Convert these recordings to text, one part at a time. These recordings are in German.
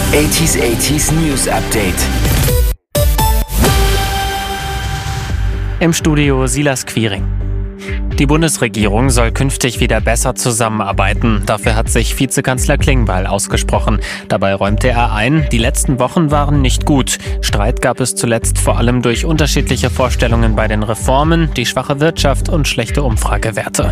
80s News Update. Im Studio Silas Quiring. Die Bundesregierung soll künftig wieder besser zusammenarbeiten. Dafür hat sich Vizekanzler Klingbeil ausgesprochen. Dabei räumte er ein, die letzten Wochen waren nicht gut. Streit gab es zuletzt vor allem durch unterschiedliche Vorstellungen bei den Reformen, die schwache Wirtschaft und schlechte Umfragewerte.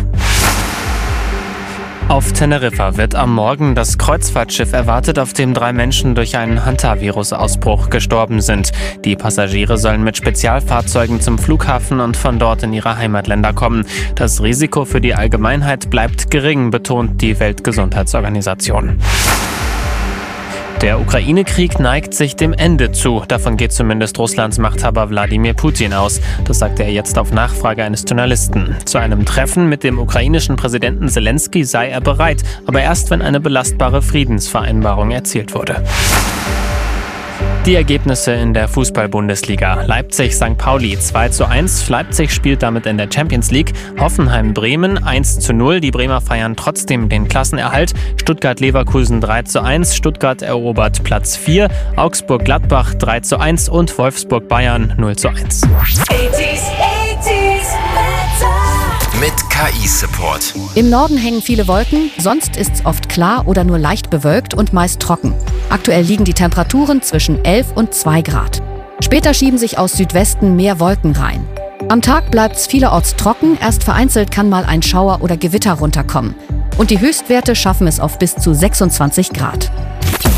Auf Teneriffa wird am Morgen das Kreuzfahrtschiff erwartet, auf dem 3 Menschen durch einen Hantavirus-Ausbruch gestorben sind. Die Passagiere sollen mit Spezialfahrzeugen zum Flughafen und von dort in ihre Heimatländer kommen. Das Risiko für die Allgemeinheit bleibt gering, betont die Weltgesundheitsorganisation. Der Ukraine-Krieg neigt sich dem Ende zu. Davon geht zumindest Russlands Machthaber Wladimir Putin aus. Das sagte er jetzt auf Nachfrage eines Journalisten. Zu einem Treffen mit dem ukrainischen Präsidenten Zelensky sei er bereit, aber erst, wenn eine belastbare Friedensvereinbarung erzielt wurde. Die Ergebnisse in der Fußball-Bundesliga. Leipzig-St. Pauli 2:1. Leipzig spielt damit in der Champions League. Hoffenheim-Bremen 1:0. Die Bremer feiern trotzdem den Klassenerhalt. Stuttgart-Leverkusen 3:1. Stuttgart erobert Platz 4. Augsburg-Gladbach 3:1 und Wolfsburg-Bayern 0:1. 80s Mit KI-Support. Im Norden hängen viele Wolken, sonst ist's oft klar oder nur leicht bewölkt und meist trocken. Aktuell liegen die Temperaturen zwischen 11 und 2 Grad. Später schieben sich aus Südwesten mehr Wolken rein. Am Tag bleibt's vielerorts trocken, erst vereinzelt kann mal ein Schauer oder Gewitter runterkommen. Und die Höchstwerte schaffen es auf bis zu 26 Grad.